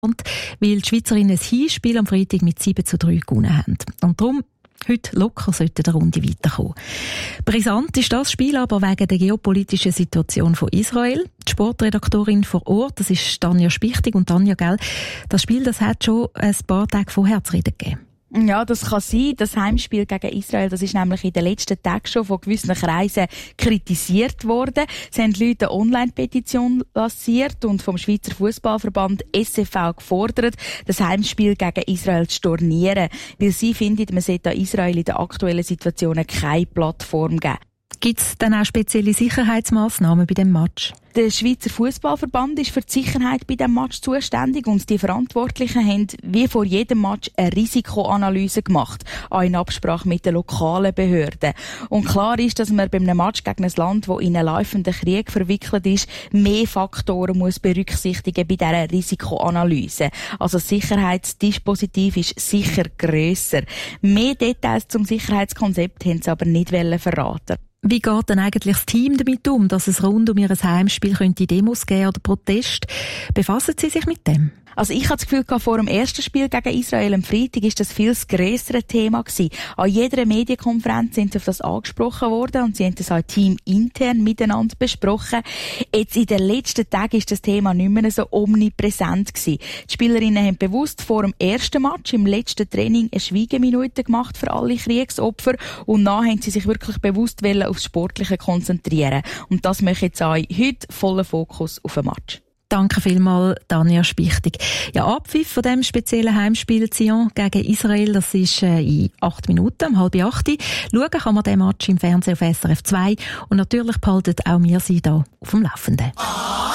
weil die Schweizerinnen ein Hinspiel am Freitag mit 7:3 gewonnen haben. Und darum heute locker sollte der Runde weiterkommen. Brisant ist das Spiel aber wegen der geopolitischen Situation von Israel. Die Sportredaktorin vor Ort, das ist Tanja Spichtig. Und Tanja, gell, das Spiel, das hat schon ein paar Tage vorher zu reden gegeben. Ja, das kann sein. Das Heimspiel gegen Israel, das ist nämlich in den letzten Tagen schon von gewissen Kreisen kritisiert worden. Es haben Leute eine Online-Petition lanciert und vom Schweizer Fußballverband SFV gefordert, das Heimspiel gegen Israel zu stornieren, weil sie findet, man sollte Israel in der aktuellen Situation keine Plattform geben. Gibt es dann auch spezielle Sicherheitsmaßnahmen bei dem Match? Der Schweizer Fußballverband ist für die Sicherheit bei diesem Match zuständig und die Verantwortlichen haben wie vor jedem Match eine Risikoanalyse gemacht, auch in Absprache mit den lokalen Behörden. Und klar ist, dass man bei einem Match gegen ein Land, das in einen laufenden Krieg verwickelt ist, mehr Faktoren muss berücksichtigen bei dieser Risikoanalyse. Also das Sicherheitsdispositiv ist sicher grösser. Mehr Details zum Sicherheitskonzept haben sie aber nicht verraten. Wie geht denn eigentlich das Team damit um, dass es rund um ihr Heimspiel könnte Demos geben oder Protest? Befassen Sie sich mit dem? Also ich habe das Gefühl, vor dem ersten Spiel gegen Israel am Freitag ist das viel das grössere Thema gewesen. An jeder Medienkonferenz sind sie auf das angesprochen worden und sie haben das auch teamintern miteinander besprochen. Jetzt in den letzten Tagen ist das Thema nicht mehr so omnipräsent gewesen. Die Spielerinnen haben bewusst vor dem ersten Match im letzten Training eine Schweigeminute gemacht für alle Kriegsopfer und dann haben sie sich wirklich bewusst aufs Sportliche konzentrieren. Und das möchte jetzt auch heute voller Fokus auf den Match. Danke vielmals, Tanja Spichtig. Ja, Abpfiff von dem speziellen Heimspiel Sion gegen Israel, das ist in 8 Minuten, um 7:30. Schauen kann man den Match im Fernsehen auf SRF 2 und natürlich behalten auch wir Sie da auf dem Laufenden.